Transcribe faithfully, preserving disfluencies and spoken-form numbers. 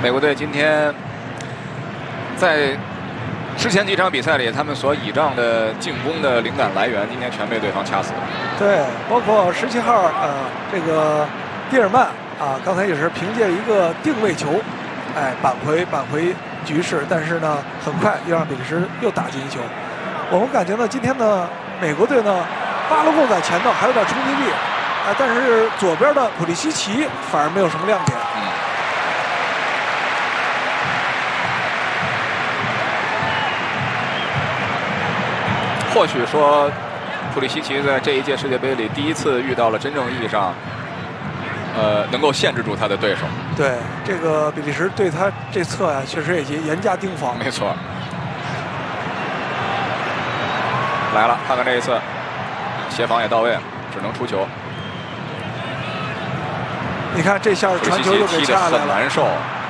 美国队今天在之前几场比赛里，他们所倚仗的进攻的灵感来源，今天全被对方掐死了。 对，包括十七号呃这个蒂尔曼啊，刚才也是凭借一个定位球，哎扳回扳回局势，但是呢，很快又让比利时又打进一球。我们感觉呢，今天呢，美国队呢，巴洛贡在前头还有点冲击力，啊，但是左边的普利西奇反而没有什么亮点。 嗯。或许说，普利西奇在这一届世界杯里第一次遇到了真正意义上，呃，能够限制住他的对手。 对，这个比利时对他这侧呀、啊，确实也严加盯防。 没错。来了，看看这一次，协防也到位了，只能出球。 你看这下传球又给掐下来了， 很难受。